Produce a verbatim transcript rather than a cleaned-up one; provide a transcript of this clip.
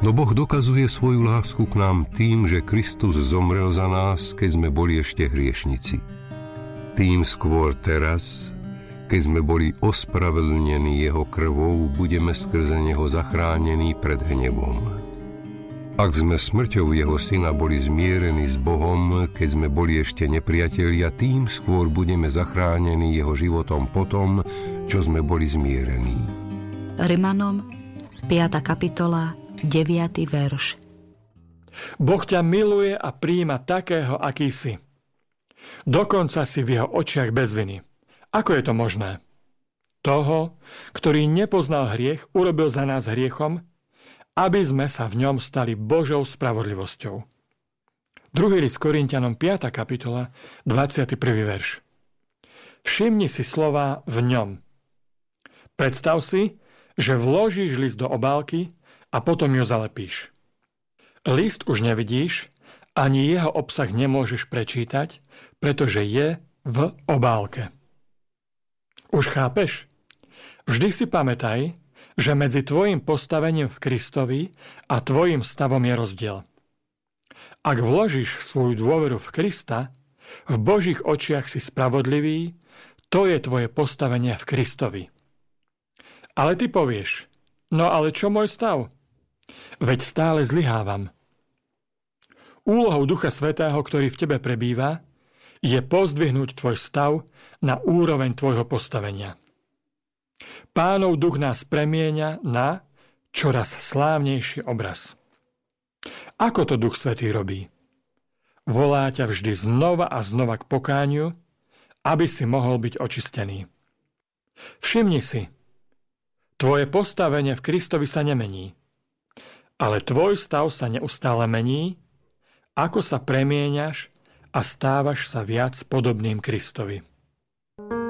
No Boh dokazuje svoju lásku k nám tým, že Kristus zomrel za nás, keď sme boli ešte hriešnici. Tým skôr teraz, keď sme boli ospravedlnení jeho krvou, budeme skrze neho zachránení pred hnevom. Ak sme smrťou jeho syna boli zmierení s Bohom, keď sme boli ešte nepriatelia, tým skôr budeme zachránení jeho životom potom, čo sme boli zmierení. Rimanom, piata kapitola, deviaty verš. Boh ťa miluje a prijíma takého, aký si. Dokonca si v jeho očiach bez viny. Ako je to možné? Toho, ktorý nepoznal hriech, urobil za nás hriechom, aby sme sa v ňom stali Božou spravodlivosťou. Druhý list Korinťanom, piata kapitola, dvadsiaty prvý verš. Všimni si slova v ňom. Predstav si, že vložíš list do obálky a potom ju zalepíš. List už nevidíš, ani jeho obsah nemôžeš prečítať, pretože je v obálke. Už chápeš? Vždy si pamätaj, že medzi tvojim postavením v Kristovi a tvojim stavom je rozdiel. Ak vložíš svoju dôveru v Krista, v Božích očiach si spravodlivý, to je tvoje postavenie v Kristovi. Ale ty povieš, no ale čo môj stav? Veď stále zlyhávam. Úlohou Ducha Svätého, ktorý v tebe prebýva, je pozdvihnúť tvoj stav na úroveň tvojho postavenia. Pánov duch nás premieňa na čoraz slávnejší obraz. Ako to Duch Svätý robí? Volá ťa vždy znova a znova k pokániu, aby si mohol byť očistený. Všimni si, tvoje postavenie v Kristovi sa nemení, ale tvoj stav sa neustále mení, ako sa premieňaš a stávaš sa viac podobným Kristovi.